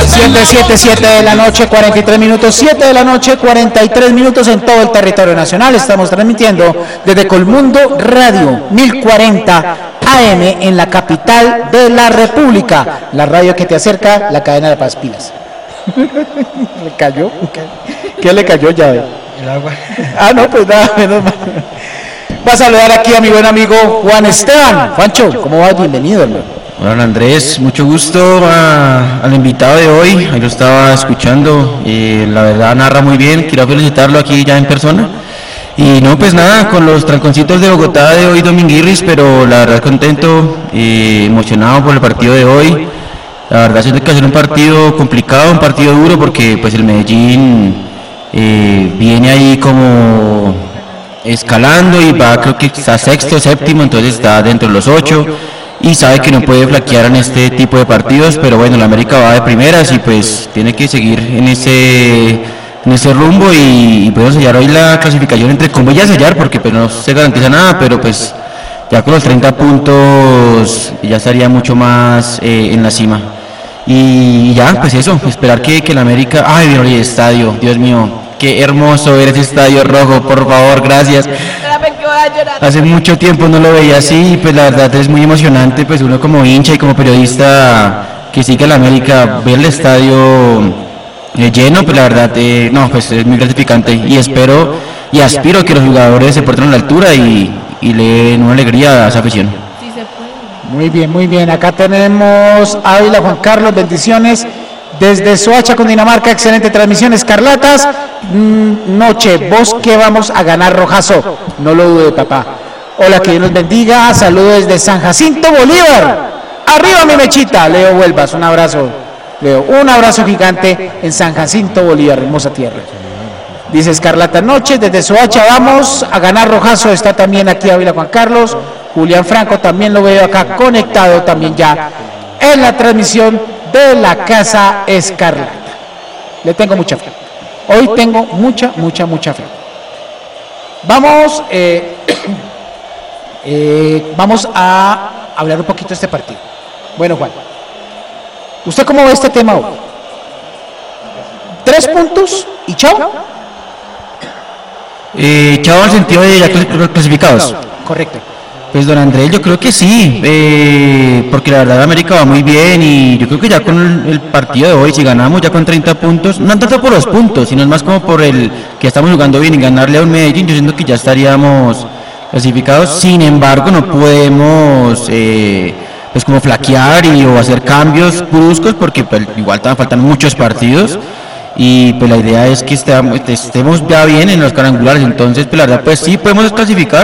7 de la noche, 43 minutos, 7 de la noche, 43 minutos en todo el territorio nacional. Estamos transmitiendo desde Colmundo Radio 1040 AM en la capital de la República. La radio que te acerca, la cadena de Paz Pilas. ¿Le cayó? ¿Qué le cayó ya? El agua. Ah, no, pues nada, menos mal. Va a saludar aquí a mi buen amigo Juan Esteban. Juancho, ¿cómo vas? Bienvenido, hermano. Hola Andrés, mucho gusto al invitado de hoy, ahí lo estaba escuchando y la verdad narra muy bien, quiero felicitarlo aquí ya en persona. Y no, pues nada, con los tranconcitos de Bogotá de hoy Dominguirris, pero la verdad contento y emocionado por el partido de hoy. La verdad siento que va a ser un partido complicado, un partido duro, porque pues el Medellín viene ahí como escalando y va, creo que está sexto, séptimo, entonces está dentro de los 8. Y sabe que no puede flaquear en este tipo de partidos, pero bueno, la América va de primeras y pues tiene que seguir en ese rumbo y podemos sellar hoy la clasificación, entre comillas sellar, porque pues no se garantiza nada, pero pues ya con los 30 puntos ya estaría mucho más en la cima. Y ya, pues eso, esperar que la América... ¡Ay, vieron el estadio! Dios mío, qué hermoso ver ese estadio rojo, por favor, gracias. Hace mucho tiempo no lo veía así, pues la verdad es muy emocionante, pues uno como hincha y como periodista que sigue a la América, ver el estadio lleno, pues la verdad, no, pues es muy gratificante y espero y aspiro que los jugadores se porten a la altura y le den una alegría a esa afición. Muy bien, muy bien. Acá tenemos a Ávila Juan Carlos, bendiciones. Desde Soacha, Cundinamarca, excelente transmisión, Escarlatas. Noche, vos que vamos a ganar Rojazo. No lo dude, papá. Hola, que Dios nos bendiga. Saludos desde San Jacinto, Bolívar. Arriba mi mechita. Leo Huelvas, un abrazo. Leo, un abrazo gigante en San Jacinto, Bolívar, hermosa tierra. Dice Escarlata Noche, desde Soacha vamos a ganar Rojazo. Está también aquí Ávila Juan Carlos. Julián Franco también lo veo acá conectado también ya en la transmisión de la Casa Escarlata. Le tengo mucha fe. Hoy tengo mucha fe. Vamos, vamos a hablar un poquito de este partido. Bueno, Juan, ¿usted cómo ve este tema hoy? 3 puntos y chao. Chao en sentido de ya clasificados. Correcto. Pues don Andrés, yo creo que sí, porque la verdad América va muy bien y yo creo que ya con el partido de hoy, si ganamos ya con 30 puntos, no tanto por los puntos, sino más como por el que estamos jugando bien y ganarle a un Medellín, yo siento que ya estaríamos clasificados. Sin embargo, no podemos pues como flaquear o hacer cambios bruscos, porque pues, igual faltan muchos partidos. Y pues la idea es que estemos ya bien en los cuadrangulares, entonces pues la verdad pues sí podemos clasificar,